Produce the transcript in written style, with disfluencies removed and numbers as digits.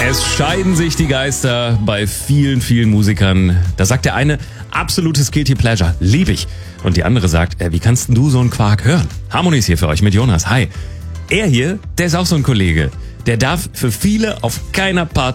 Es scheiden sich die Geister bei vielen, vielen Musikern. Da sagt der eine, absolutes Guilty Pleasure, lieb ich. Und die andere sagt, wie kannst denn du so einen Quark hören? Harmony ist hier für euch mit Jonas. Hi. Er hier, der ist auch so ein Kollege. Der darf für viele auf keiner Party